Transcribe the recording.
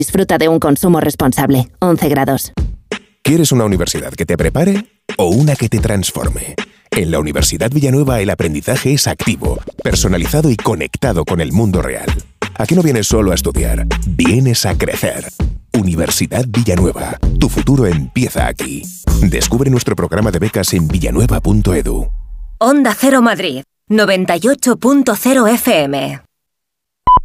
Disfruta de un consumo responsable. 11 grados. ¿Quieres una universidad que te prepare o una que te transforme? En la Universidad Villanueva el aprendizaje es activo, personalizado y conectado con el mundo real. Aquí no vienes solo a estudiar, vienes a crecer. Universidad Villanueva. Tu futuro empieza aquí. Descubre nuestro programa de becas en villanueva.edu. Onda Cero Madrid, 98.0 FM.